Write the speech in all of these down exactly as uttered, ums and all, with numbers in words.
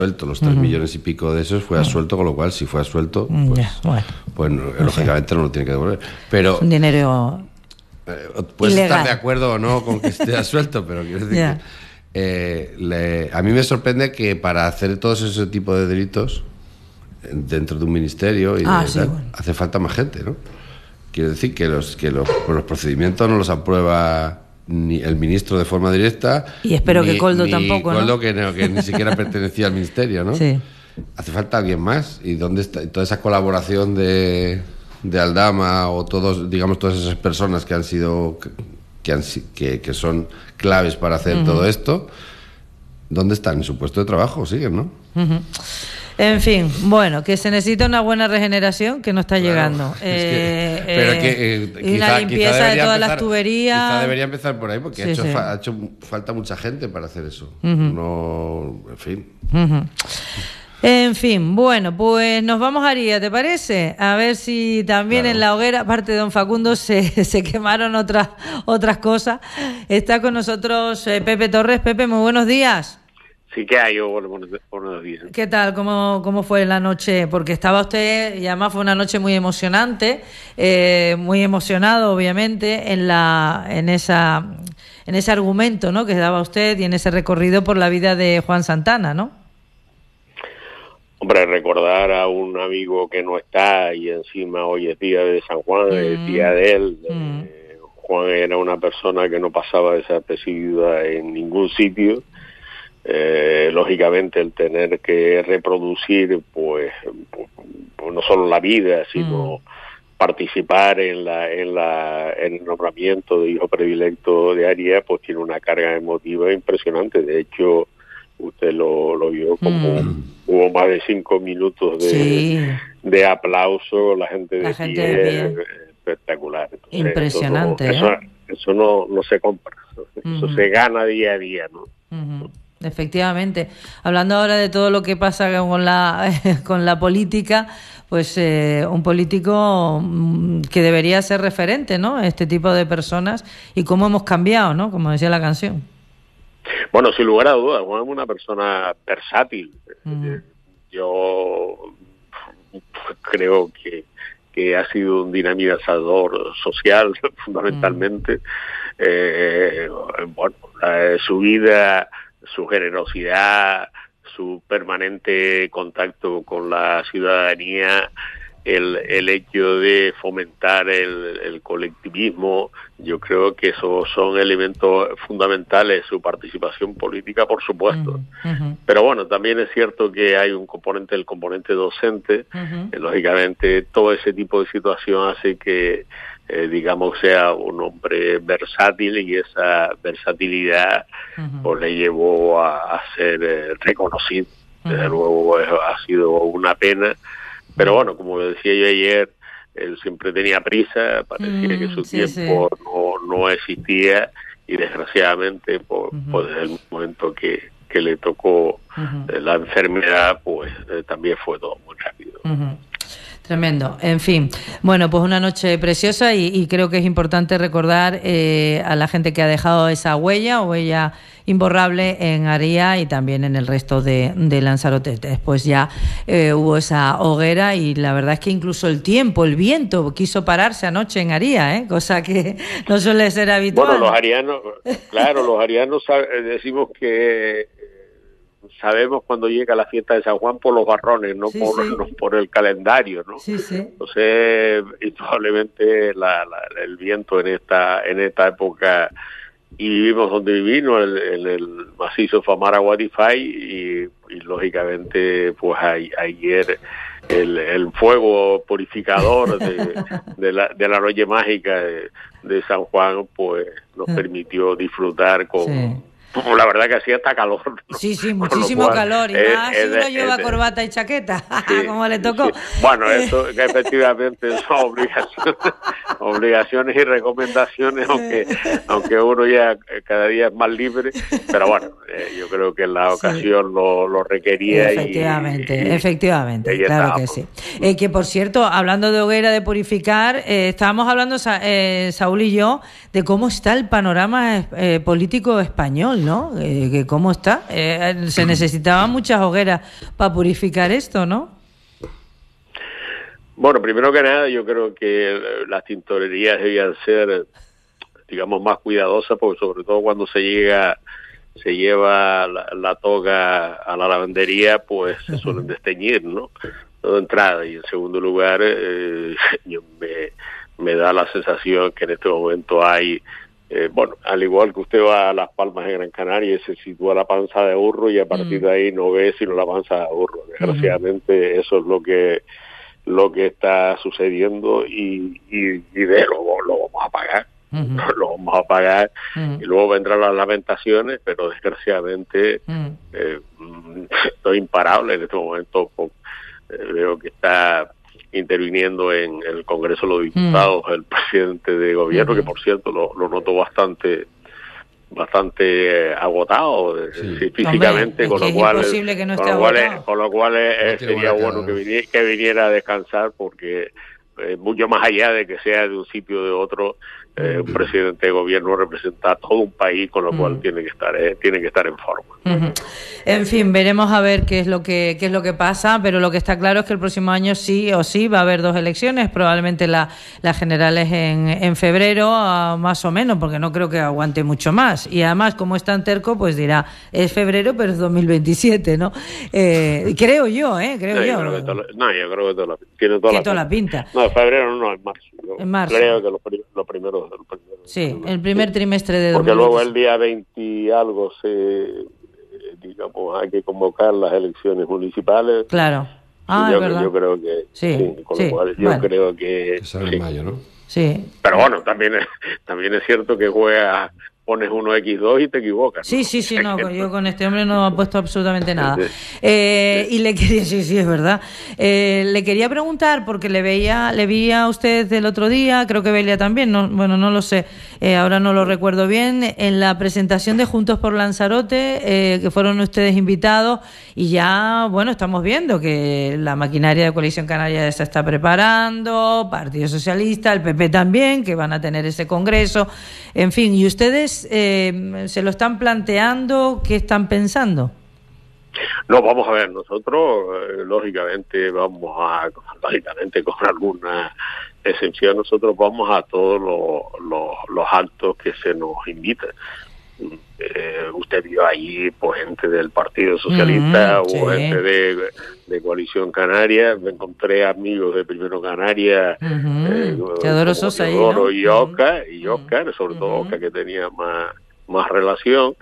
suelto, los tres uh-huh. millones y pico de esos fue uh-huh. absuelto, con lo cual si fue absuelto, pues, yeah, bueno, pues no, lógicamente no lo tiene que devolver. Pero es un dinero eh, puedes ilegal. Estar de acuerdo o no con que esté absuelto, pero quiero decir yeah. que eh, le, a mí me sorprende que para hacer todos ese tipo de delitos dentro de un ministerio y ah, de, sí, tal, bueno. hace falta más gente, ¿no? Quiero decir que los que los, los procedimientos no los aprueba ni el ministro de forma directa, y espero ni, que Koldo ni tampoco, Koldo, ¿no? que, no, que ni siquiera pertenecía al ministerio, ¿no? Sí. Hace falta alguien más. ¿Y dónde está toda esa colaboración de, de Aldama o todos, digamos, todas esas personas que han sido que, han, que, que son claves para hacer uh-huh. todo esto? ¿Dónde están? En su puesto de trabajo siguen, ¿no? Uh-huh. En fin, bueno, que se necesita una buena regeneración que no está claro, llegando. Es que, eh, pero que eh, y una limpieza de todas empezar, las tuberías. Quizá debería empezar por ahí porque sí, ha, hecho, sí. fa, ha hecho falta mucha gente para hacer eso. Uh-huh. No, en fin. Uh-huh. En fin, bueno, pues nos vamos a Aría, ¿te parece? A ver si también claro. en la hoguera, aparte de don Facundo, se, se quemaron otras otras cosas. Está con nosotros eh, Pepe Torres. Pepe, muy buenos días. Sí que hay, bueno, buenos días. ¿Qué tal? ¿Cómo, cómo fue la noche? Porque estaba usted, y además fue una noche muy emocionante, eh, muy emocionado, obviamente, en la en esa en ese argumento, ¿no?, que daba usted y en ese recorrido por la vida de Juan Santana, ¿no? Hombre, recordar a un amigo que no está y encima hoy es día de San Juan, mm. es día de él. Mm. Eh, Juan era una persona que no pasaba desapercibida en ningún sitio. Eh, lógicamente el tener que reproducir pues, pues no solo la vida sino mm. participar en la en la en el nombramiento de hijo predilecto de Aría pues tiene una carga emotiva impresionante. De hecho usted lo, lo vio como mm. hubo más de cinco minutos de, sí. de aplauso, la gente de la pie, gente de pie. Espectacular. Entonces, impresionante eso, no, ¿eh? eso, eso no, no se compra, eso mm. se gana día a día, ¿no? Mm-hmm. Efectivamente. Hablando ahora de todo lo que pasa con la con la política, pues eh, un político que debería ser referente, ¿no? Este tipo de personas y cómo hemos cambiado, ¿no? Como decía la canción. Bueno, sin lugar a dudas, Juan es una persona versátil. Mm. Yo creo que que ha sido un dinamizador social fundamentalmente. Mm. Eh, bueno, eh, su vida, su generosidad, su permanente contacto con la ciudadanía, el, el hecho de fomentar el, el colectivismo, yo creo que esos son elementos fundamentales, su participación política, por supuesto. Uh-huh, uh-huh. Pero bueno, también es cierto que hay un componente, el componente docente, uh-huh. eh, lógicamente todo ese tipo de situación hace que Eh, digamos, sea un hombre versátil y esa versatilidad uh-huh. pues le llevó a, a ser eh, reconocido. Uh-huh. Desde luego eh, ha sido una pena, pero bueno, como decía yo ayer, él siempre tenía prisa, parecía uh-huh. que su sí, tiempo sí. no, no existía y desgraciadamente pues, uh-huh. pues desde el momento que, que le tocó uh-huh. eh, la enfermedad, pues eh, también fue todo muy rápido. Uh-huh. Tremendo. En fin, bueno, pues una noche preciosa y, y creo que es importante recordar eh, a la gente que ha dejado esa huella, huella imborrable en Aría y también en el resto de, de Lanzarote. Después ya eh, hubo esa hoguera y la verdad es que incluso el tiempo, el viento quiso pararse anoche en Aría, ¿eh? Cosa que no suele ser habitual. Bueno, los arianos, claro, los arianos decimos que sabemos cuando llega la fiesta de San Juan por los barrones, no, sí, por, sí. no por el calendario, ¿no? Sí, sí. Entonces, indudablemente la, la, el viento en esta en esta época, y vivimos donde vivimos, en, en el macizo Famara-Guatifay, y, y lógicamente, pues a, ayer el, el fuego purificador de, de la de la noche mágica de, de San Juan, pues nos sí. permitió disfrutar con... Sí. La verdad que hacía hasta calor, ¿no? Sí, sí, muchísimo cual, calor. Y eh, más si uno eh, lleva eh, corbata y chaqueta, sí, como le tocó. Sí. Bueno, eso que efectivamente son obligaciones, obligaciones y recomendaciones, aunque aunque uno ya cada día es más libre. Pero bueno, eh, yo creo que en la ocasión sí. lo, lo requería. Efectivamente, y, y, efectivamente, y claro estábamos. que sí. Eh, que por cierto, hablando de hoguera, de purificar, eh, estábamos hablando, eh, Saúl y yo, de cómo está el panorama eh, político español. mal, ¿no? Eh, que ¿Cómo está? Eh, se necesitaban muchas hogueras para purificar esto, ¿no? Bueno, primero que nada, yo creo que las tintorerías debían ser, digamos, más cuidadosas, porque sobre todo cuando se llega, se lleva la, la toga a la lavandería, pues se suelen desteñir, ¿no? De entrada. Y en segundo lugar, eh, yo me, me da la sensación que en este momento hay, eh, bueno, al igual que usted va a Las Palmas de Gran Canaria y se sitúa la panza de burro y a partir de ahí no ve sino la panza de burro. Desgraciadamente eso es lo que lo que está sucediendo y, y, y de lo, lo vamos a pagar. Uh-huh. Lo vamos a pagar uh-huh. y luego vendrán las lamentaciones, pero desgraciadamente uh-huh. eh, estoy imparable en este momento. Por, eh, veo que está interviniendo en, en el Congreso de los Diputados uh-huh. el presidente de gobierno, uh-huh. que por cierto lo, lo noto bastante bastante eh, agotado sí. Sí, físicamente. Hombre, con, lo cual, que no con, lo cual, con lo cual eh, no sería bueno que viniera, que viniera a descansar, porque eh, mucho más allá de que sea de un sitio o de otro, eh, un presidente de gobierno representa a todo un país, con lo cual uh-huh. tiene que estar eh, tiene que estar en forma. Uh-huh. En fin, veremos a ver qué es lo que qué es lo que pasa, pero lo que está claro es que el próximo año sí o sí va a haber dos elecciones, probablemente la, las generales en, en febrero, uh, más o menos, porque no creo que aguante mucho más. Y además, como es tan terco, pues dirá, es febrero, pero es dos mil veintisiete, ¿no? Eh, creo yo, ¿eh? Creo no, yo. yo creo que todo, no, yo creo que todo la, tiene toda, la, toda la pinta. No, en febrero no, en marzo. En marzo. Creo que lo, lo primero... Lo primero sí, el primer sí. trimestre de porque luego el día veinte y algo se... digamos, hay que convocar las elecciones municipales. Claro. Ah, yo, es verdad. yo creo que sí, sí, con sí. lo cual yo bueno. creo que, que sale sí. en mayo, ¿no? Sí. Pero bueno, también es, también es cierto que juega, pones uno equis dos y te equivocas, sí, ¿no? sí, sí, no, yo con este hombre no he puesto absolutamente nada. Eh, y le quería, sí, sí, es verdad. Eh, le quería preguntar, porque le veía, le vi a usted el otro día, creo que Belia también, no, bueno, no lo sé, eh, ahora no lo recuerdo bien, en la presentación de Juntos por Lanzarote, eh, que fueron ustedes invitados, y ya, bueno, estamos viendo que la maquinaria de Coalición Canaria se está preparando, Partido Socialista, el P P también, que van a tener ese congreso, en fin, y ustedes Eh, ¿se lo están planteando? ¿Qué están pensando? No, vamos a ver, nosotros eh, lógicamente vamos a, lógicamente con alguna excepción, nosotros vamos a todos los, los, los actos que se nos invitan. Eh, usted vio allí pues gente del Partido Socialista, mm-hmm, hubo sí. gente de, de Coalición Canaria, me encontré amigos de Primero Canaria, mm-hmm. eh, Teodoro Sosa ahí, ¿no? y Oscar, mm-hmm. y Oscar, sobre todo mm-hmm. Oscar, que tenía más, más relación,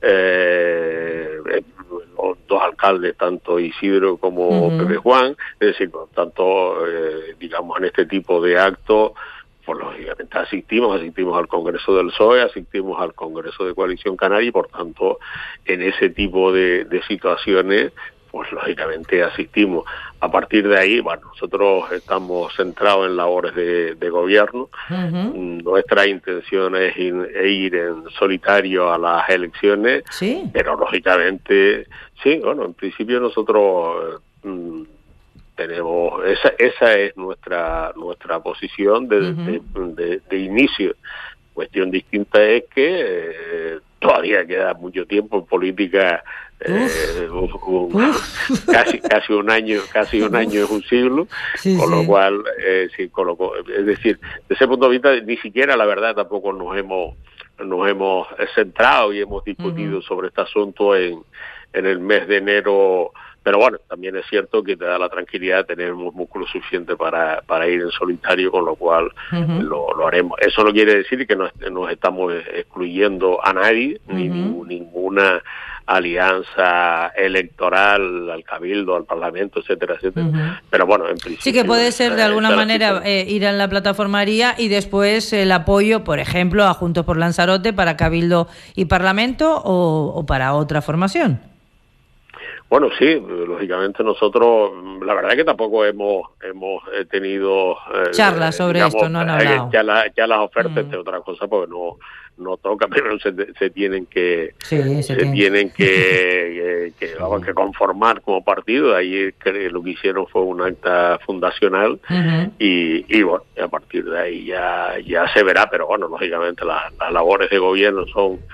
eh, los dos alcaldes, tanto Isidro como mm-hmm. Pepe Juan, es decir, tanto, eh, digamos, en este tipo de actos, pues lógicamente asistimos, asistimos al Congreso del P S O E, asistimos al Congreso de Coalición Canaria y por tanto en ese tipo de, de situaciones pues lógicamente asistimos. A partir de ahí, bueno, nosotros estamos centrados en labores de, de gobierno. Uh-huh. Nuestra intención es ir, ir en solitario a las elecciones, ¿sí? Pero lógicamente, sí, bueno, en principio nosotros mmm, tenemos, esa esa es nuestra nuestra posición de, uh-huh. de, de, de inicio. Cuestión distinta es que eh, todavía queda mucho tiempo en política. Eh, uf, uf, uf. casi casi un año casi un año es un siglo, sí, con lo sí. cual eh, sí, con lo, es decir, desde ese punto de vista ni siquiera la verdad tampoco nos hemos nos hemos centrado y hemos discutido uh-huh. sobre este asunto en en el mes de enero. Pero bueno, también es cierto que te da la tranquilidad de tener un músculo suficiente para, para ir en solitario, con lo cual uh-huh. lo, lo haremos. Eso no quiere decir que nos, nos estamos excluyendo a nadie, uh-huh. ni ninguna alianza electoral al Cabildo, al Parlamento, etcétera, etcétera. Uh-huh. Pero bueno, en principio... Sí que puede ser de alguna manera eh, ir a la plataforma Aria y después el apoyo, por ejemplo, a Juntos por Lanzarote para Cabildo y Parlamento o, o para otra formación. Bueno, sí, lógicamente nosotros, la verdad es que tampoco hemos hemos tenido eh, charlas sobre digamos, esto, no han hablado. Ya, la, ya las ofertas, mm. entre otras cosas, porque no no toca, pero se, se tienen que sí, se, se tiene. tienen que, que, que, vamos, que conformar como partido. Ahí lo que hicieron fue un acta fundacional uh-huh. y, y bueno, a partir de ahí ya ya se verá, pero bueno, lógicamente las, las labores de gobierno son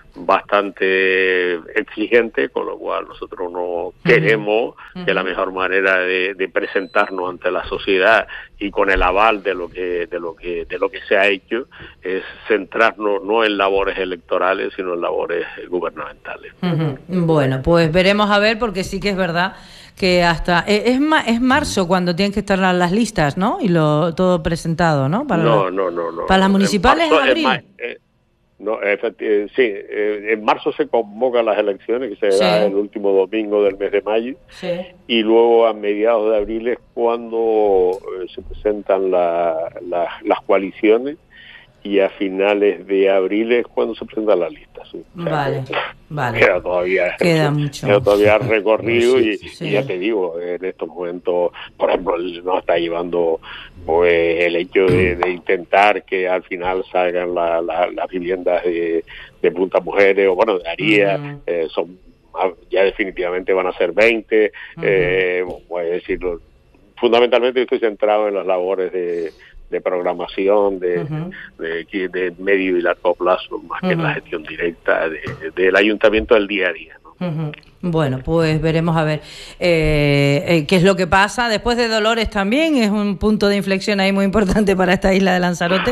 bastante exigente, con lo cual nosotros no queremos uh-huh. que la mejor manera de, de presentarnos ante la sociedad y con el aval de lo que de lo que de lo que se ha hecho es centrarnos no en labores electorales sino en labores gubernamentales. Uh-huh. Bueno, pues veremos a ver, porque sí que es verdad que hasta es ma, es marzo cuando tienen que estar las listas, ¿no? Y lo todo presentado, ¿no? Para no, la, no, no, no. Para las municipales en marzo, en abril. En ma, eh, no, eh, sí, eh, en marzo se convocan las elecciones, que se sí. da el último domingo del mes de mayo, sí. y luego a mediados de abril es cuando eh, se presentan la, la, las coaliciones, y a finales de abril es cuando se presentan las listas. ¿Sí? O sea, vale, que, vale. Queda todavía, queda mucho. Queda todavía recorrido sí, sí, y, sí. y ya te digo, en estos momentos, por ejemplo, nos está llevando pues el hecho de, de intentar que al final salgan la, la, las viviendas de, de Punta Mujeres, o bueno, de Aría, uh-huh. eh, son ya definitivamente van a ser veinte, uh-huh. eh, voy a decirlo, fundamentalmente estoy centrado en las labores de de programación de, uh-huh. de, de medio y largo plazo, más uh-huh. que en la gestión directa de, del ayuntamiento del día a día, ¿no? Uh-huh. Bueno, pues veremos a ver eh, eh, qué es lo que pasa. Después de Dolores también es un punto de inflexión ahí muy importante para esta isla de Lanzarote.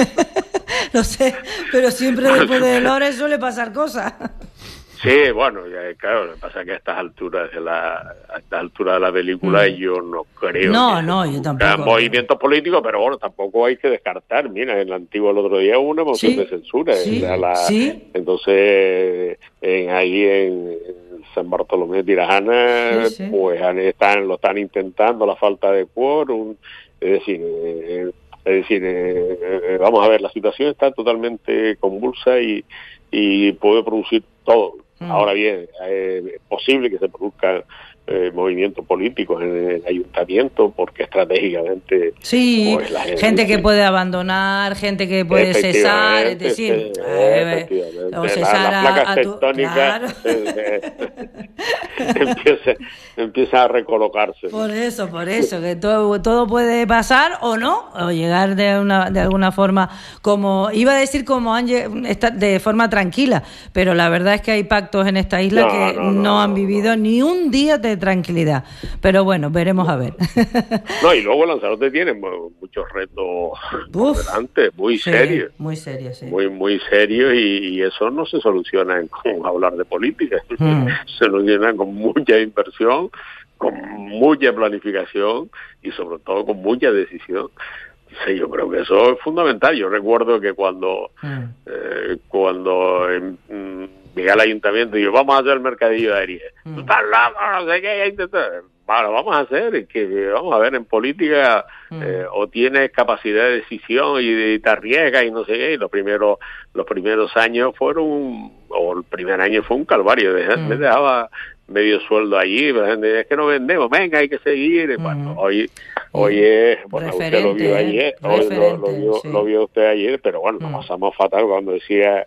No sé, pero siempre después de Dolores suele pasar cosas. Sí, bueno, ya, claro, lo que pasa es que a estas alturas de la a estas alturas de la película mm. yo no creo no, que no, yo tampoco. movimientos políticos, pero bueno, tampoco hay que descartar. Mira, en la antigua el otro día hubo una moción ¿Sí? de censura, ¿Sí? o sea, la, ¿Sí? entonces en, ahí en, en San Bartolomé de Tirajana, sí, sí. pues están lo están intentando, la falta de quórum, es decir, eh, es decir, eh, eh, vamos a ver, la situación está totalmente convulsa y y puede producir todo. Mm. Ahora bien, eh, es posible que se produzcan eh, movimientos políticos en el ayuntamiento porque estratégicamente... Sí, pues, la gente, gente que puede abandonar, gente que puede cesar, es decir... Eh, o cesar las placas a, a tu, tectónicas claro. eh, empieza, empieza a recolocarse. Por eso, por eso, que todo, todo puede pasar o no, o llegar de una de alguna forma, como iba a decir, como han de forma tranquila, pero la verdad es que hay pactos en esta isla no, que no, no, no han vivido no. ni un día de tranquilidad. Pero bueno, veremos a ver. No, y luego Lanzarote tiene muchos retos por delante, muy sí, serios. Muy serios, sí. Muy, muy serios, y, y eso no se soluciona con hablar de política. Mm. Se soluciona con mucha inversión, con mucha planificación y sobre todo con mucha decisión. Sí, yo creo que eso es fundamental. Yo recuerdo que cuando mm. eh, cuando eh, llegué al ayuntamiento y yo, vamos a hacer el mercadillo de Aries. Mm. Tú estás loco, no sé qué, bueno, vamos a hacer, que vamos a ver, en política mm. eh, o tienes capacidad de decisión y, y te arriesgas y no sé qué, y los primeros, los primeros años fueron, o el primer año fue un calvario, mm. me dejaba medio sueldo allí, pero gente, es que no vendemos, venga, hay que seguir. Mm. Bueno, hoy hoy es, bueno, usted lo vio ayer, hoy lo, lo, vio, sí. lo vio usted ayer, pero bueno, nos mm. pasamos fatal cuando decía,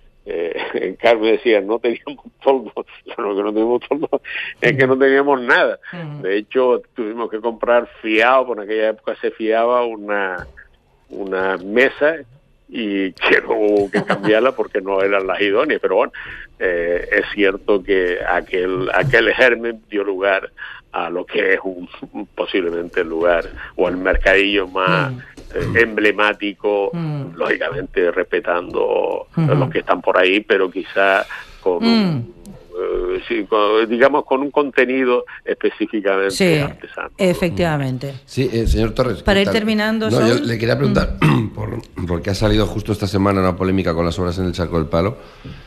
eh, Carmen decía, no teníamos toldo, no, que no teníamos toldo, es que no teníamos nada. Mm. De hecho, tuvimos que comprar fiado, por aquella época se fiaba una, una mesa, y que no hubo que cambiarla porque no eran las idóneas, pero bueno, eh, es cierto que aquel aquel germen dio lugar a lo que es un, posiblemente el lugar o el mercadillo más mm. eh, emblemático, mm. lógicamente respetando mm. los que están por ahí, pero quizá con mm. un Uh, sí, con, digamos con un contenido específicamente sí, artesano. Efectivamente. Sí, eh, señor Torres. Para ir terminando, no, yo le quería preguntar, mm. por, porque ha salido justo esta semana una polémica con las obras en el Charco del Palo,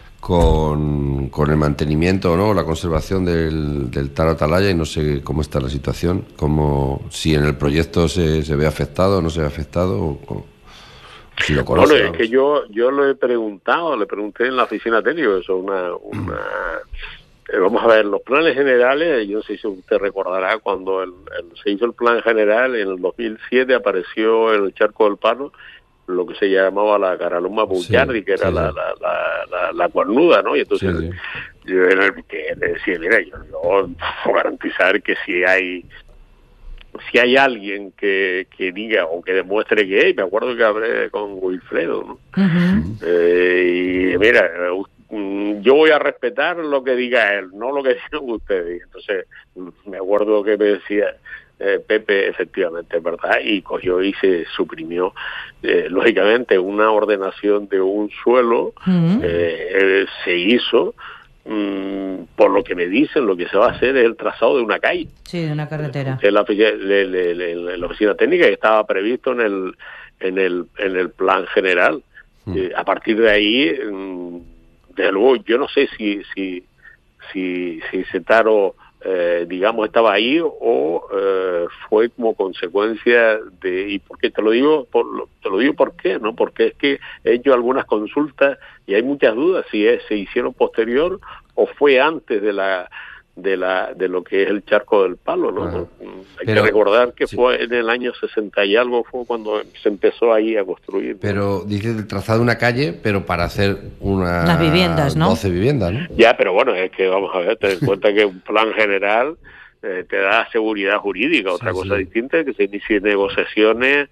con, con el mantenimiento, ¿no?, la conservación del, del Taro Atalaya, y no sé cómo está la situación, como si en el proyecto se, se ve afectado o no se ve afectado, o cómo. Si lo conoce, bueno, es que yo yo lo he preguntado, le pregunté en la oficina técnica, eso una una eh, vamos a ver, los planes generales, yo no sé si usted recordará cuando el, el, se hizo el plan general en el dos mil siete, apareció en el Charco del Palo lo que se llamaba la Caraluma Bullardi, sí, que era sí, la, sí. La, la, la, la cuernuda, ¿no? Y entonces sí, sí. yo era el que le decía, mira, yo, yo puedo garantizar que si hay si hay alguien que, que diga o que demuestre que hay, me acuerdo que hablé con Wilfredo, ¿no? Uh-huh. eh, y mira, yo voy a respetar lo que diga él, no lo que digan ustedes. Entonces, me acuerdo que me decía eh, Pepe, efectivamente, ¿verdad? Y cogió y se suprimió, eh, lógicamente, una ordenación de un suelo, uh-huh. eh, se hizo, mmm, por lo que me dicen, lo que se va a hacer es el trazado de una calle. Sí, de una carretera. En la, de, de, de, de la oficina técnica, que estaba previsto en el, en el, en el plan general. Uh-huh. Eh, a partir de ahí, mmm, desde luego, yo no sé si, si, si, si Zetaro, Eh, digamos, estaba ahí o eh, fue como consecuencia de, y por qué te lo digo, por, te lo digo por qué, ¿no? Porque es que he hecho algunas consultas y hay muchas dudas si es, se hicieron posterior o fue antes de la de la de lo que es el Charco del Palo, ¿no? Ah, hay pero, que recordar que sí. fue en el año sesenta y algo fue cuando se empezó ahí a construir, ¿no? Pero dices el trazado de una calle, pero para hacer una las viviendas, ¿no? doce viviendas, ¿no? Ya, pero bueno, es que vamos a ver, te das cuenta que un plan general eh, te da seguridad jurídica, otra sí, cosa sí. distinta es que se inicien negociaciones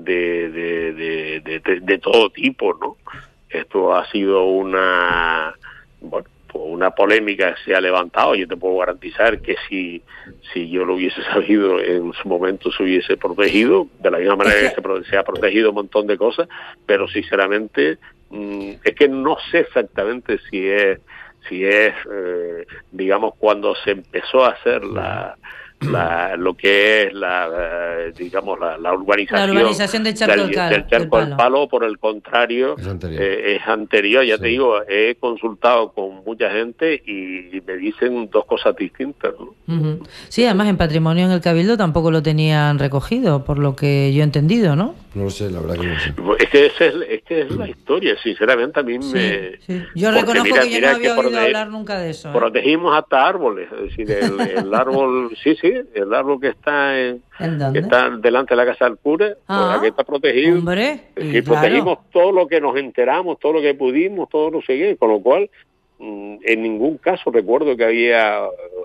de de, de, de, de de todo tipo, ¿no? Esto ha sido una, bueno, una polémica que se ha levantado. Yo te puedo garantizar que si si yo lo hubiese sabido en su momento se hubiese protegido, de la misma manera que se, se ha protegido un montón de cosas, pero sinceramente mmm, es que no sé exactamente si es si es eh, digamos cuando se empezó a hacer la La, lo que es la eh, digamos la, la urbanización, la urbanización del Charco del, del, del Charco del Palo, por el contrario es anterior, eh, es anterior ya sí. te digo, he consultado con mucha gente y me dicen dos cosas distintas, ¿no? Uh-huh. Sí, además en patrimonio en el Cabildo tampoco lo tenían recogido, por lo que yo he entendido, ¿no? No lo sé, la verdad que no sé. Es que esa es, es, que es la historia, sinceramente a mí sí, me... Sí. Yo reconozco mira, que yo no había oído protege... hablar nunca de eso. ¿eh? Protegimos hasta árboles, es decir, el, el árbol, sí, sí, el árbol que está en, ¿En que está delante de la casa del cura, ah, pues aquí está protegido. Hombre, y y protegimos claro. todo lo que nos enteramos, todo lo que pudimos, todo lo seguimos, con lo cual mmm, en ningún caso recuerdo que había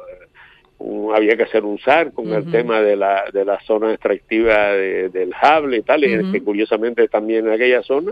un, había que hacer un S A R con uh-huh. el tema de la de la zona extractiva de, del Jable y tal, uh-huh. que curiosamente también en aquella zona.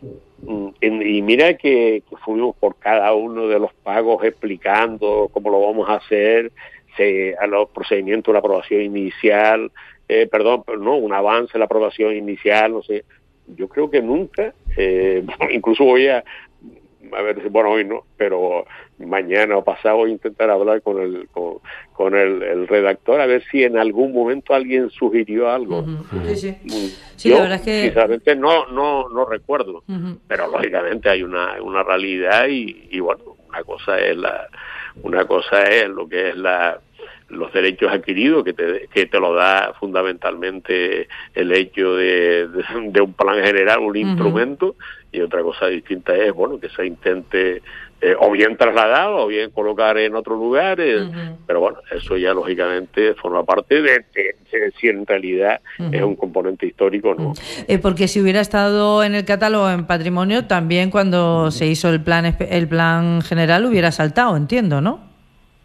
Y mira que, que fuimos por cada uno de los pagos explicando cómo lo vamos a hacer, se, a los procedimientos de la aprobación inicial, eh, perdón, no, un avance en la aprobación inicial, no sé. Yo creo que nunca, eh, incluso voy a, a ver, bueno, hoy no, pero mañana o pasado voy a intentar hablar con el con, con el, el redactor a ver si en algún momento alguien sugirió algo. Uh-huh. Sí, sí. Sí, Yo, la verdad es que... sinceramente, no no no recuerdo, uh-huh. pero lógicamente hay una una realidad y, y bueno, una cosa es la una cosa es lo que es la los derechos adquiridos que te que te lo da fundamentalmente el hecho de, de, de un plan general, un uh-huh. instrumento, y otra cosa distinta es, bueno, que se intente eh, o bien trasladar o bien colocar en otro lugar, eh, uh-huh. pero bueno, eso ya lógicamente forma parte de, de, de si en realidad uh-huh. es un componente histórico, ¿no? Eh, porque si hubiera estado en el catálogo en patrimonio, también cuando uh-huh. se hizo el plan el plan general hubiera saltado, entiendo, ¿no?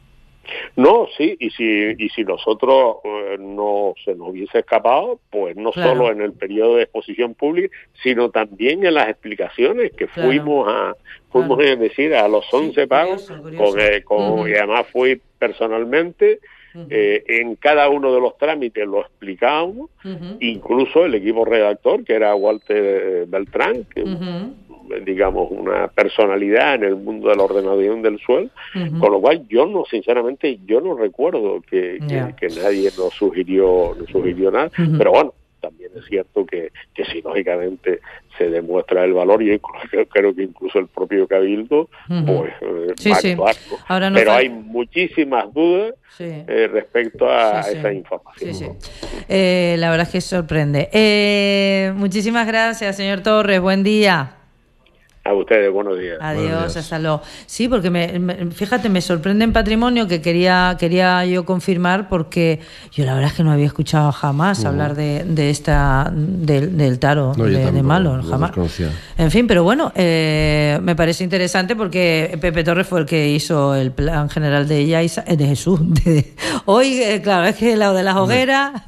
No, sí, y si y si nosotros eh, no se nos hubiese escapado, pues no claro. solo en el periodo de exposición pública, sino también en las explicaciones que claro. fuimos a fuimos claro. a decir a los once sí, pagos, curioso, curioso. con, eh, con uh-huh. y además fui personalmente. Uh-huh. Eh, en cada uno de los trámites lo explicábamos, uh-huh. incluso el equipo redactor, que era Walter Beltrán, que uh-huh. digamos una personalidad en el mundo de la ordenación del suelo, uh-huh. con lo cual yo no, sinceramente, yo no recuerdo que, yeah. que, que nadie nos sugirió, nos sugirió nada, uh-huh. pero bueno, también es cierto que, que si lógicamente se demuestra el valor, y creo, creo que incluso el propio Cabildo uh-huh. pues eh, sí, va a sí. actuar, ¿no? Ahora no pero fa- hay muchísimas dudas sí. eh, respecto a sí, sí. esa información. Sí, sí. Eh, la verdad es que sorprende. Eh, muchísimas gracias, señor Torres, buen día. A ustedes, buenos días. Adiós, buenos días. Hasta luego. Sí, porque me, me, fíjate, me sorprende en patrimonio que quería quería yo confirmar, porque yo la verdad es que no había escuchado jamás uh-huh. hablar de, de esta del, del taro no, de, de Malo, jamás. En fin, pero bueno, eh, me parece interesante porque Pepe Torres fue el que hizo el plan general de ella y de Jesús. De, hoy, eh, claro, es que lado de las hogueras. Lo que,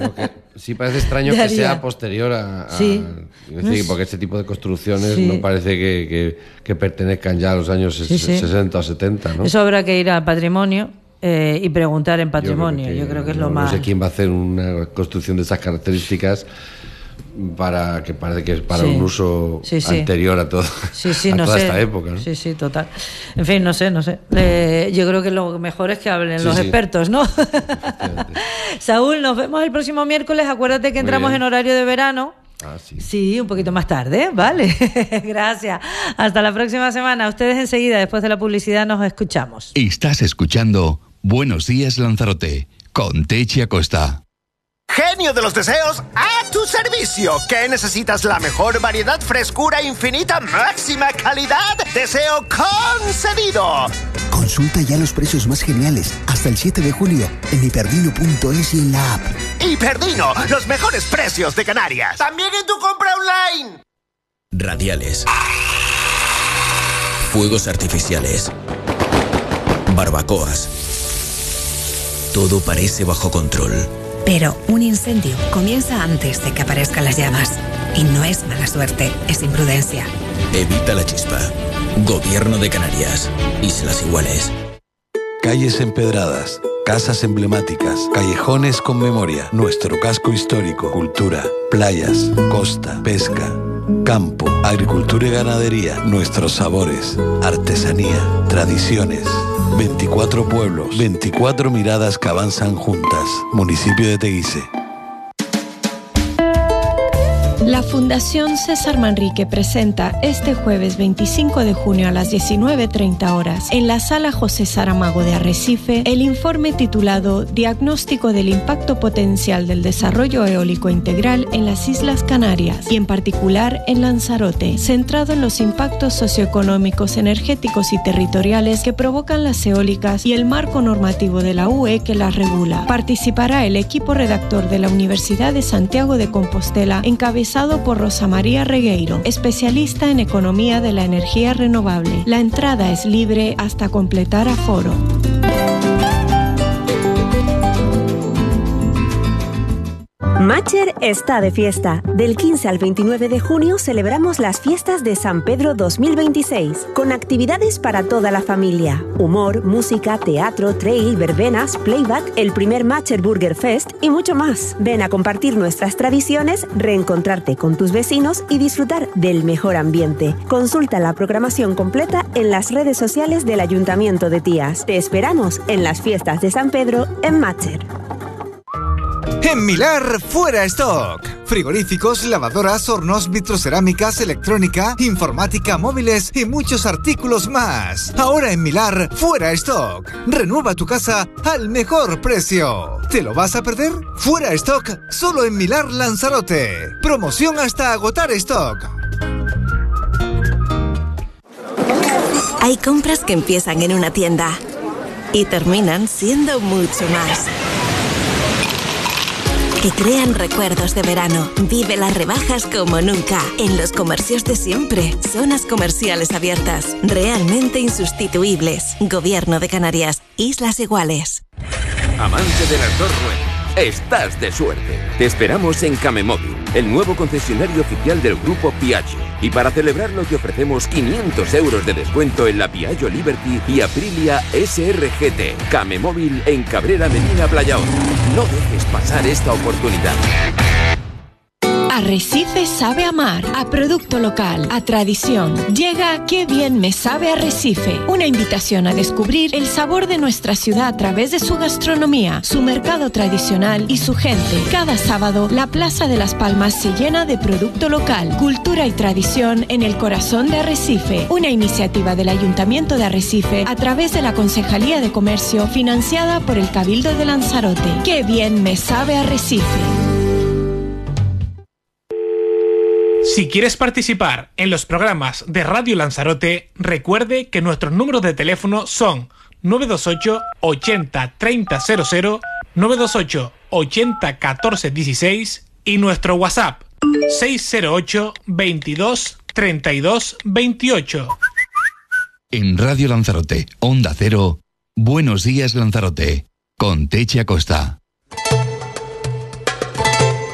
Sí, parece extraño que sea posterior a... a sí. Es decir, porque este tipo de construcciones sí. no parece que, que, que pertenezcan ya a los años sí, sí. sesenta o setenta, ¿no? Eso habrá que ir al patrimonio eh, y preguntar en patrimonio. Yo creo que, Yo creo que es no, lo más... No sé quién va a hacer una construcción de esas características para que parece que es para sí. un uso sí, sí. anterior a, todo, sí, sí, a no toda sé. esta época, ¿no? Sí, sí, total. En fin, no sé, no sé. Eh, yo creo que lo mejor es que hablen sí, los sí. expertos, ¿no? Saúl, nos vemos el próximo miércoles. Acuérdate que entramos en horario de verano. Ah, sí. Sí, un poquito más tarde, ¿vale? Gracias. Hasta la próxima semana. Ustedes enseguida, después de la publicidad, nos escuchamos. Estás escuchando Buenos Días Lanzarote, con Techi Acosta. Genio de los deseos, a tu servicio. ¿Qué necesitas? La mejor variedad, frescura infinita, máxima calidad. Deseo concedido. Consulta ya los precios más geniales hasta el siete de julio en hiperdino punto es y en la app. Hiperdino, los mejores precios de Canarias. También en tu compra online. Radiales. Fuegos artificiales. Barbacoas. Todo parece bajo control. Pero un incendio comienza antes de que aparezcan las llamas. Y no es mala suerte, es imprudencia. Evita la chispa. Gobierno de Canarias. Islas Iguales. Calles empedradas, casas emblemáticas, callejones con memoria, nuestro casco histórico, cultura, playas, costa, pesca, campo, agricultura y ganadería, nuestros sabores, artesanía, tradiciones. veinticuatro pueblos, veinticuatro miradas que avanzan juntas. Municipio de Teguise. La Fundación César Manrique presenta este jueves veinticinco de junio a las diecinueve treinta horas en la Sala José Saramago de Arrecife el informe titulado Diagnóstico del impacto potencial del desarrollo eólico integral en las Islas Canarias y en particular en Lanzarote, centrado en los impactos socioeconómicos, energéticos y territoriales que provocan las eólicas y el marco normativo de la U E que las regula. Participará el equipo redactor de la Universidad de Santiago de Compostela, encabezado por Rosa María Regueiro, especialista en economía de la energía renovable. La entrada es libre hasta completar aforo. Matcher está de fiesta. Del quince al veintinueve de junio celebramos las fiestas de San Pedro dos mil veintiséis, con actividades para toda la familia. Humor, música, teatro, trail, verbenas, playback, el primer Matcher Burger Fest y mucho más. Ven a compartir nuestras tradiciones, reencontrarte con tus vecinos y disfrutar del mejor ambiente. Consulta la programación completa en las redes sociales del Ayuntamiento de Tías. Te esperamos en las fiestas de San Pedro en Matcher. En Milar, fuera stock. Frigoríficos, lavadoras, hornos, vitrocerámicas, electrónica, informática, móviles y muchos artículos más. Ahora en Milar, fuera stock. Renueva tu casa al mejor precio. ¿Te lo vas a perder? Fuera stock, solo en Milar Lanzarote. Promoción hasta agotar stock. Hay compras que empiezan en una tienda y terminan siendo mucho más. Que crean recuerdos de verano. Vive las rebajas como nunca. En los comercios de siempre. Zonas comerciales abiertas. Realmente insustituibles. Gobierno de Canarias. Islas Iguales. Amante de las dos ruedas. Estás de suerte. Te esperamos en Camemóvil, el nuevo concesionario oficial del grupo Piaggio. Y para celebrarlo te ofrecemos quinientos euros de descuento en la Piaggio Liberty y Aprilia S R G T. Camemóvil en Cabrera Medina Playaón. No dejes pasar esta oportunidad. Arrecife sabe amar a producto local, a tradición. Llega Qué bien me sabe Arrecife. Una invitación a descubrir el sabor de nuestra ciudad a través de su gastronomía, su mercado tradicional y su gente. Cada sábado, la Plaza de las Palmas se llena de producto local, cultura y tradición en el corazón de Arrecife. Una iniciativa del Ayuntamiento de Arrecife a través de la Concejalía de Comercio, financiada por el Cabildo de Lanzarote. Qué bien me sabe Arrecife. Si quieres participar en los programas de Radio Lanzarote, recuerde que nuestros números de teléfono son nueve dos ocho, ochenta, treinta cero cero, nueve dos ocho, ochenta, catorce dieciséis y nuestro WhatsApp seis cero ocho, veintidós, treinta y dos, veintiocho. En Radio Lanzarote, Onda Cero, Buenos Días Lanzarote, con Techi Acosta.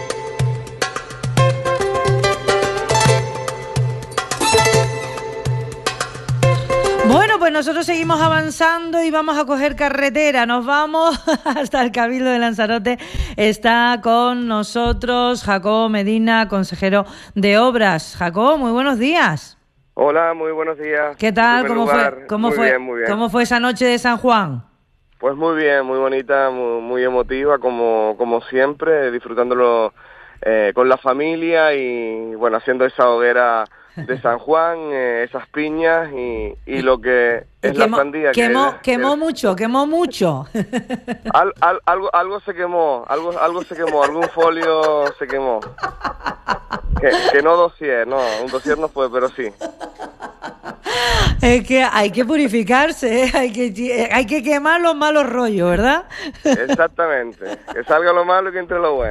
nosotros seguimos avanzando y vamos a coger carretera. Nos vamos hasta el Cabildo de Lanzarote. Está con nosotros Jacobo Medina, consejero de Obras. Jacobo, muy buenos días. Hola, muy buenos días. ¿Qué tal? ¿Cómo fue, cómo, muy fue, bien, muy bien. ¿Cómo fue esa noche de San Juan? Pues muy bien, muy bonita, muy, muy emotiva, como, como siempre, disfrutándolo eh, con la familia y, bueno, haciendo esa hoguera de San Juan, eh, esas piñas y, y lo que es quemó, la sandía. Quemó, que, quemó que, mucho, quemó mucho. Al, al, algo, algo se quemó, algo, algo se quemó, algún folio se quemó. Que, que no dossier, no, un dossier no fue, pero sí. Es que hay que purificarse, ¿eh? hay que hay que quemar los malos rollos, ¿verdad? Exactamente, que salga lo malo y que entre lo bueno.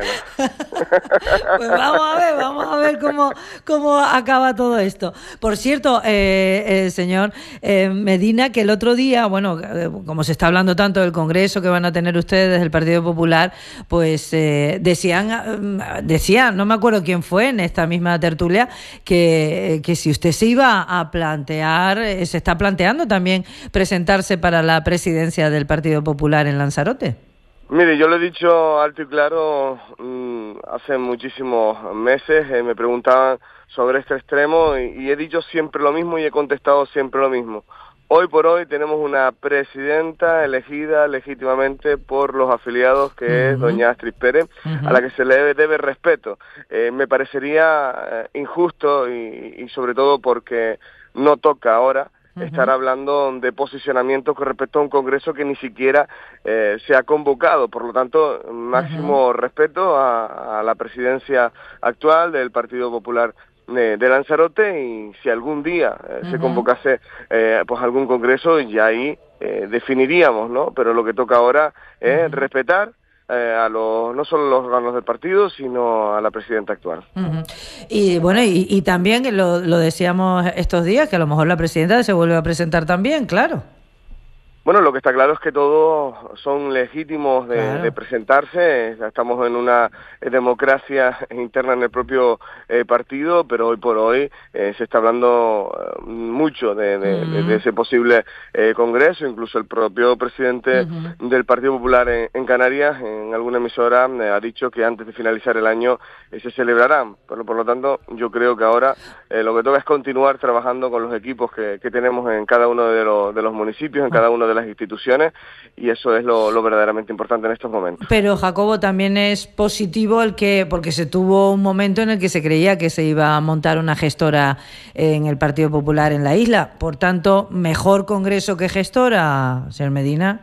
Pues vamos a ver, vamos a ver cómo, cómo acaba todo esto. Por cierto, eh, eh, señor eh, Medina, que el otro día, bueno, eh, como se está hablando tanto del Congreso que van a tener ustedes del Partido Popular, pues eh, decían, decían, no me acuerdo quién fue en esta misma tertulia, que, que si usted se iba a plantear, eh, se está planteando también presentarse para la presidencia del Partido Popular en Lanzarote. Mire, yo lo he dicho alto y claro mmm, hace muchísimos meses, eh, me preguntaban sobre este extremo y, y he dicho siempre lo mismo y he contestado siempre lo mismo. Hoy por hoy tenemos una presidenta elegida legítimamente por los afiliados, que uh-huh. es doña Astrid Pérez, uh-huh. a la que se le debe, debe respeto. Eh, me parecería eh, injusto y, y sobre todo porque no toca ahora uh-huh. estar hablando de posicionamiento con respecto a un congreso que ni siquiera eh, se ha convocado. Por lo tanto, máximo uh-huh. respeto a, a la presidencia actual del Partido Popular de, de Lanzarote, y si algún día eh, uh-huh. se convocase eh, pues algún congreso, ya ahí eh, definiríamos, ¿no? Pero lo que toca ahora es uh-huh. respetar Eh, a los no solo los órganos del partido, sino a la presidenta actual. Uh-huh. Y bueno, y, y también lo, lo decíamos estos días, que a lo mejor la presidenta se vuelve a presentar también, claro. Bueno, lo que está claro es que todos son legítimos de, claro. de presentarse. Estamos en una democracia interna en el propio eh, partido, pero hoy por hoy eh, se está hablando eh, mucho de, de, uh-huh. de, de ese posible eh, congreso. Incluso el propio presidente uh-huh. del Partido Popular en, en Canarias, en alguna emisora, eh, ha dicho que antes de finalizar el año eh, se celebrarán. Pero por lo tanto, yo creo que ahora eh, lo que toca es continuar trabajando con los equipos que, que tenemos en cada uno de, lo, de los municipios, en cada uno de las instituciones, y eso es lo, lo verdaderamente importante en estos momentos. Pero, Jacobo, también es positivo el que, porque se tuvo un momento en el que se creía que se iba a montar una gestora en el Partido Popular en la isla. Por tanto, ¿mejor congreso que gestora, señor Medina?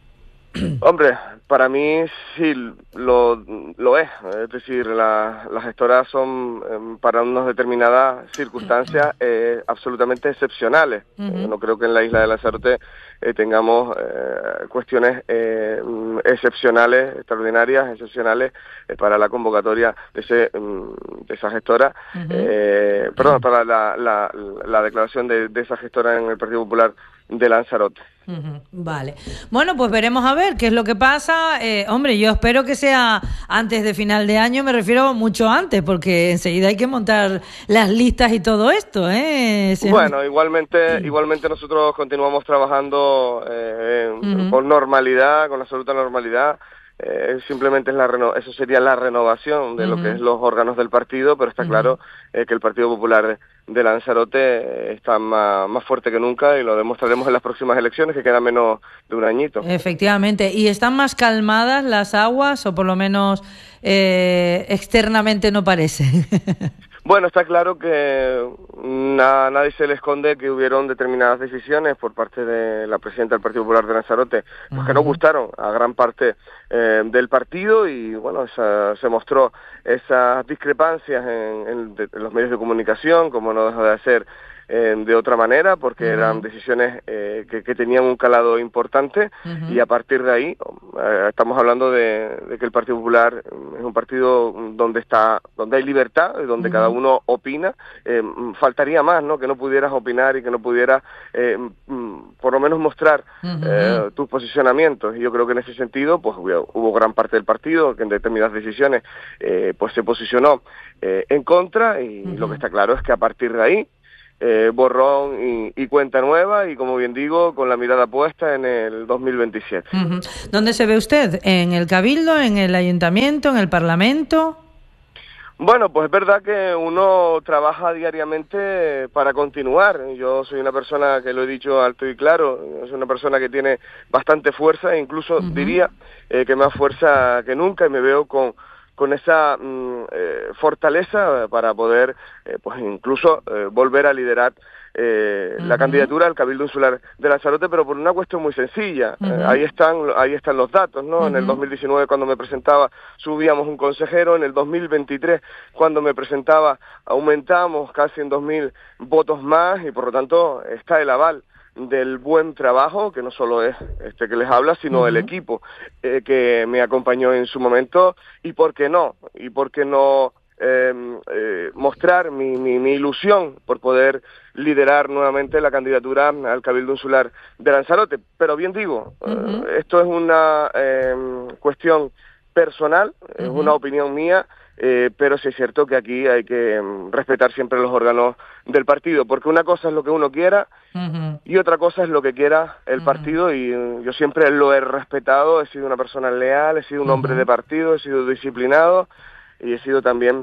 Hombre, para mí sí lo, lo es. Es decir, la, las gestoras son eh, para unas determinadas circunstancias eh, absolutamente excepcionales. Uh-huh. Eh, no creo que en la isla de Lanzarote eh, tengamos eh, cuestiones eh, excepcionales, extraordinarias, excepcionales eh, para la convocatoria de, ese, de esa gestora. Uh-huh. eh, perdón, uh-huh. para la, la, la declaración de, de esa gestora en el Partido Popular de Lanzarote. Uh-huh. Vale. Bueno, pues veremos a ver qué es lo que pasa. Eh, hombre, yo espero que sea antes de final de año, me refiero mucho antes, porque enseguida hay que montar las listas y todo esto, ¿eh? Se... Bueno, igualmente, igualmente nosotros continuamos trabajando eh, uh-huh. con normalidad, con absoluta normalidad. Eh, simplemente es la reno- eso sería la renovación de uh-huh. lo que es los órganos del partido, pero está uh-huh. claro eh, que el Partido Popular de Lanzarote está más, más fuerte que nunca, y lo demostraremos en las próximas elecciones, que queda menos de un añito. Efectivamente. ¿Y están más calmadas las aguas, o por lo menos eh, externamente no parece? Bueno, está claro que a nadie se le esconde que hubieron determinadas decisiones por parte de la presidenta del Partido Popular de Lanzarote, pues, uh-huh. que no gustaron a gran parte eh, del partido, y bueno, esa, se mostró esas discrepancias en, en, de, en los medios de comunicación, como no deja de ser eh, de otra manera, porque uh-huh. eran decisiones eh, que, que tenían un calado importante, uh-huh. y a partir de ahí eh, estamos hablando de, de que el Partido Popular es un partido donde está, donde hay libertad, donde uh-huh. cada uno opina. Eh, faltaría más, ¿no? Que no pudieras opinar y que no pudieras eh, por lo menos mostrar uh-huh. eh, tus posicionamientos, y yo creo que en ese sentido pues hubo, hubo gran parte del partido que en determinadas decisiones eh, pues se posicionó eh, en contra, y uh-huh. lo que está claro es que a partir de ahí eh, borrón y, y cuenta nueva, y como bien digo, con la mirada puesta en el dos mil veintisiete. Uh-huh. ¿Dónde se ve usted? ¿En el Cabildo, en el Ayuntamiento, en el Parlamento? Bueno, pues es verdad que uno trabaja diariamente para continuar. Yo soy una persona, que lo he dicho alto y claro, soy una persona que tiene bastante fuerza, e incluso uh-huh. diría eh, que más fuerza que nunca, y me veo con con esa mm, eh, fortaleza para poder, eh, pues incluso eh, volver a liderar eh, uh-huh. la candidatura al Cabildo Insular de Lanzarote, pero por una cuestión muy sencilla. Uh-huh. Eh, ahí están ahí están los datos, ¿no? Uh-huh. En el dos mil diecinueve, cuando me presentaba, subíamos un consejero. En el dos mil veintitrés, cuando me presentaba, aumentamos casi en dos mil votos más, y por lo tanto está el aval del buen trabajo, que no solo es este que les habla, sino uh-huh. el equipo eh, que me acompañó en su momento. Y por qué no, y por qué no eh, eh, mostrar mi, mi, mi ilusión por poder liderar nuevamente la candidatura al Cabildo Insular de Lanzarote. Pero bien digo, uh-huh. eh, esto es una eh, cuestión personal, uh-huh. es una opinión mía. Eh, pero sí es cierto que aquí hay que um, respetar siempre los órganos del partido, porque una cosa es lo que uno quiera uh-huh. y otra cosa es lo que quiera el uh-huh. partido, y uh, yo siempre lo he respetado. He sido una persona leal, he sido un uh-huh. hombre de partido, he sido disciplinado, y he sido también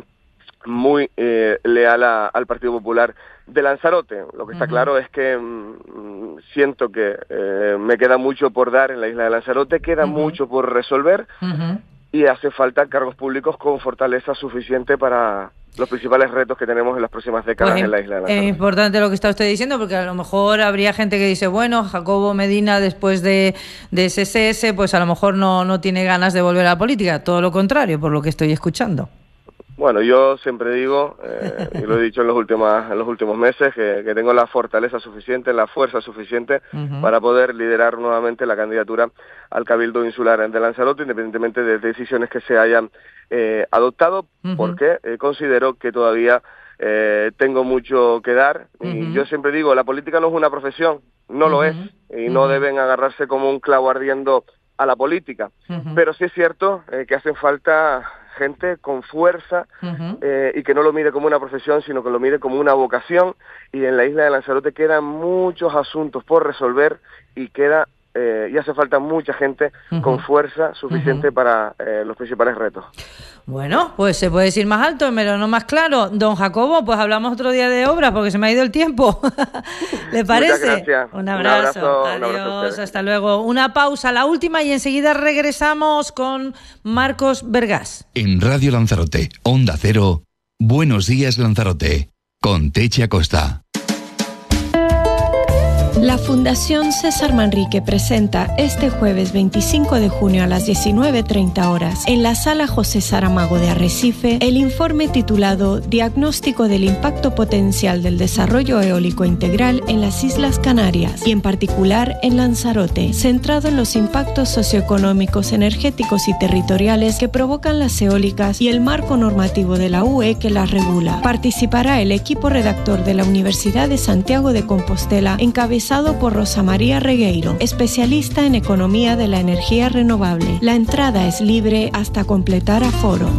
muy eh, leal a, al Partido Popular de Lanzarote. Lo que está uh-huh. claro es que um, siento que eh, me queda mucho por dar en la isla de Lanzarote, queda uh-huh. mucho por resolver, uh-huh. y hace falta cargos públicos con fortaleza suficiente para los principales retos que tenemos en las próximas décadas pues en la isla de Lanzarote. Es importante lo que está usted diciendo, porque a lo mejor habría gente que dice, bueno, Jacobo Medina, después de, de ese C S, pues a lo mejor no, no tiene ganas de volver a la política. Todo lo contrario, por lo que estoy escuchando. Bueno, yo siempre digo, eh, y lo he dicho en los últimos, en los últimos meses, que, que tengo la fortaleza suficiente, la fuerza suficiente uh-huh. para poder liderar nuevamente la candidatura al Cabildo Insular de Lanzarote, independientemente de decisiones que se hayan eh, adoptado, uh-huh. porque eh, considero que todavía eh, tengo mucho que dar. Uh-huh. Y yo siempre digo, la política no es una profesión, no uh-huh. lo es, y uh-huh. no deben agarrarse como un clavo ardiendo a la política. Uh-huh. Pero sí es cierto eh, que hacen falta gente con fuerza uh-huh. eh, y que no lo mire como una profesión, sino que lo mire como una vocación. Y en la isla de Lanzarote quedan muchos asuntos por resolver, y queda eh, y hace falta mucha gente uh-huh. con fuerza suficiente uh-huh. para eh, los principales retos. Bueno, pues se puede decir más alto, pero no más claro. Don Jacobo, pues hablamos otro día de obras, porque se me ha ido el tiempo. ¿Le parece? Muchas gracias. Un abrazo. Un abrazo. Adiós, un abrazo, hasta luego. Una pausa, la última, y enseguida regresamos con Marcos Vergás. En Radio Lanzarote, Onda Cero, Buenos Días Lanzarote, con Techi Acosta. La Fundación César Manrique presenta este jueves veinticinco de junio a las diecinueve treinta horas en la Sala José Saramago de Arrecife el informe titulado Diagnóstico del impacto potencial del desarrollo eólico integral en las Islas Canarias, y en particular en Lanzarote, centrado en los impactos socioeconómicos, energéticos y territoriales que provocan las eólicas y el marco normativo de la U E que las regula. Participará el equipo redactor de la Universidad de Santiago de Compostela, encabezado por Rosa María Regueiro, especialista en economía de la energía renovable. La entrada es libre hasta completar aforo.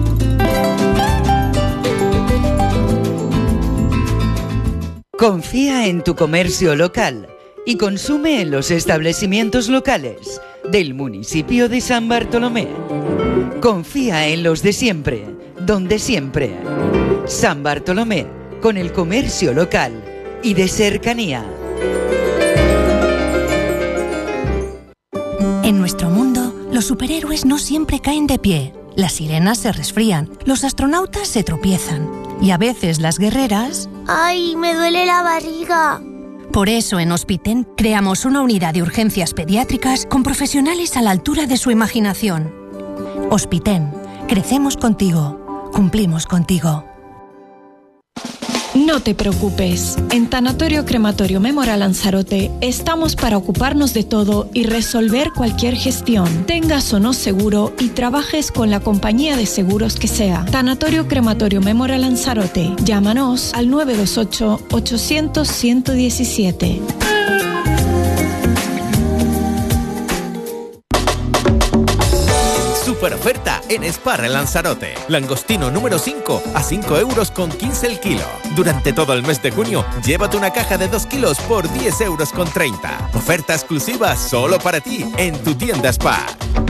Confía en tu comercio local y consume en los establecimientos locales del municipio de San Bartolomé. Confía en los de siempre, donde siempre. San Bartolomé, con el comercio local y de cercanía. En nuestro mundo, los superhéroes no siempre caen de pie. Las sirenas se resfrían, los astronautas se tropiezan y a veces las guerreras... ¡Ay, me duele la barriga! Por eso en Hospiten creamos una unidad de urgencias pediátricas con profesionales a la altura de su imaginación. Hospiten, crecemos contigo, cumplimos contigo. No te preocupes, en Tanatorio Crematorio Memorial Lanzarote estamos para ocuparnos de todo y resolver cualquier gestión, tengas o no seguro y trabajes con la compañía de seguros que sea. Tanatorio Crematorio Memorial Lanzarote, llámanos al nueve dos ocho, ochocientos, ciento diecisiete. Super oferta en Spar en Lanzarote. Langostino número cinco a cinco euros con quince el kilo. Durante todo el mes de junio, llévate una caja de dos kilos por diez euros con treinta. Oferta exclusiva solo para ti en tu tienda Spar.